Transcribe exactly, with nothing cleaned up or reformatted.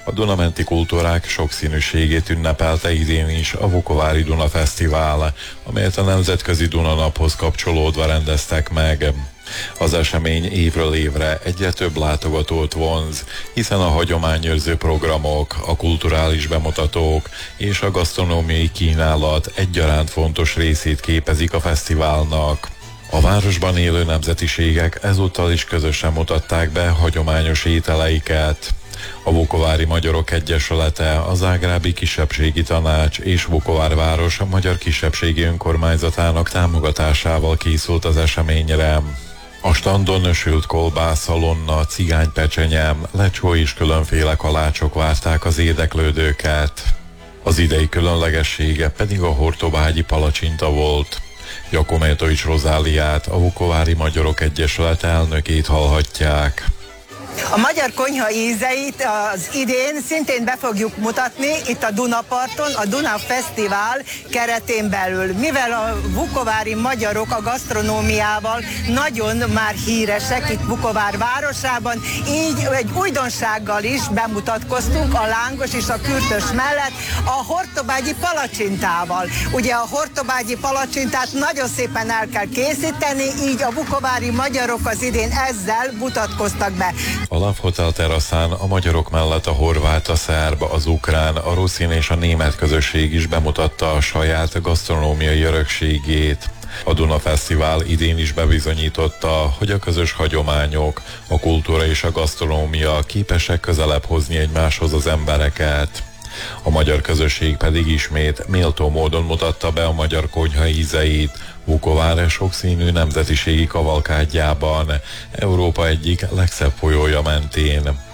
A dunamenti kultúrák sokszínűségét ünnepelte idén is a Vukovári Duna Fesztivál, amelyet a Nemzetközi Duna Naphoz kapcsolódva rendeztek meg. Az esemény évről évre egyre több látogatót vonz, hiszen a hagyományőrző programok, a kulturális bemutatók és a gasztronómiai kínálat egyaránt fontos részét képezik a fesztiválnak. A városban élő nemzetiségek ezúttal is közösen mutatták be hagyományos ételeiket. A Vukovári Magyarok Egyesülete, a Zágrábi Kisebbségi Tanács és Vukovár város a Magyar Kisebbségi Önkormányzatának támogatásával készült az eseményre. A standon sült kolbász, szalonna, cigánypecsenyem, lecsó és különféle kalácsok várták az érdeklődőket. Az idei különlegessége pedig a hortobágyi palacsinta volt. Jakométovics Rozáliát, a Vukovári Magyarok Egyesület elnökét hallhatják. A magyar konyha ízeit az idén szintén be fogjuk mutatni itt a Dunaparton, a Duna Fesztivál keretén belül. Mivel a vukovári magyarok a gasztronómiával nagyon már híresek itt Vukovár városában, így egy újdonsággal is bemutatkoztunk a lángos és a kürtös mellett a hortobágyi palacsintával. Ugye a hortobágyi palacsintát nagyon szépen el kell készíteni, így a vukovári magyarok az idén ezzel mutatkoztak be. A Love Hotel teraszán a magyarok mellett a horvát, a szerb, az ukrán, a ruszin és a német közösség is bemutatta a saját gasztronómiai örökségét. A Duna Fesztivál idén is bebizonyította, hogy a közös hagyományok, a kultúra és a gasztronómia képesek közelebb hozni egymáshoz az embereket. A magyar közösség pedig ismét méltó módon mutatta be a magyar konyha ízeit Vukovár sokszínű nemzetiségi kavalkádjában, Európa egyik legszebb folyója mentén.